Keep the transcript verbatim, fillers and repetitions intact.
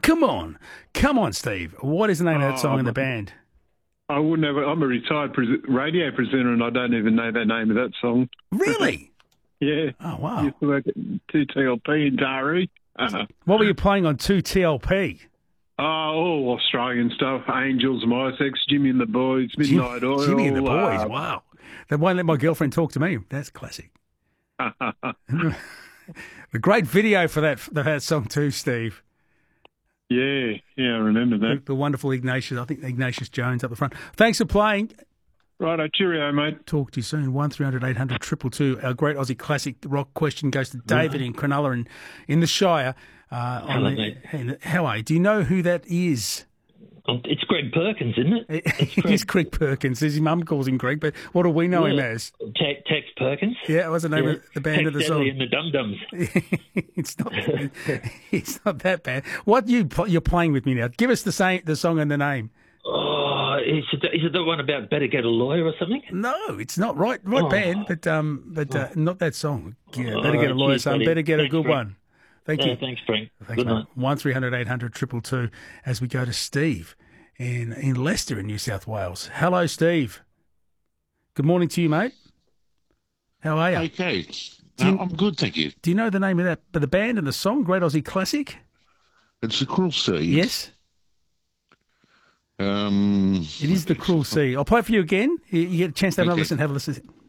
Come on. Come on, Steve. What is the name of that song Oh, in the I'm- band? I wouldn't have. I'm a retired pres- radio presenter, and I don't even know the name of that song. Really? Yeah. Oh, wow. Used to work at two T L P in Taree. Uh, What were you playing on two T L P? oh, all Australian stuff. Angels, My Sex, Jimmy and the Boys, Jim- Midnight Oil. Jimmy and the Boys. uh, Wow. They won't let my girlfriend talk to me. That's classic. The great video for that for that song too, Steve. yeah, yeah, I remember The, that. the wonderful Ignatius, I think Ignatius Jones up the front. Thanks for playing. Righto, cheerio, mate. Talk to you soon. One three hundred eight hundred triple two. Our great Aussie classic rock question goes to David in Cronulla and in the Shire. Uh, on Hello, the, mate. and how are you? Do you know who that is? Um, It's Greg Perkins, isn't it? It's It is Greg Perkins. His mum calls him Greg, but what do we know him Yeah. as? Te- Tex Perkins. Yeah, what's the name Yeah. of the band Tex of the Deadly song? and the Dum Dums. it's not. It's not that bad. What you pl- you're playing with me now? Give us the same the song and the name. Oh, is it, is it the one about better get a lawyer or something? No, it's not right. Right Oh. band, but um, but uh, not that song. Yeah, Oh, better get a lawyer, cheers, son. buddy. Better get a Thanks, good Frank. one. Thank Yeah, you. thanks, Frank. Thanks, Good mate. night. One three hundred eight hundred triple two. As we go to Steve in in Leicester in New South Wales. Hello, Steve. Good morning to you, mate. How are you? Okay. Do you- No, I'm good, thank you. Do you know the name of that the band and the song? Great Aussie Classic. It's the Cruel Sea. Yes, Um, it is the Cruel Sea. I'll play it for you again. You, you get a chance to have another Okay. listen. Have a listen.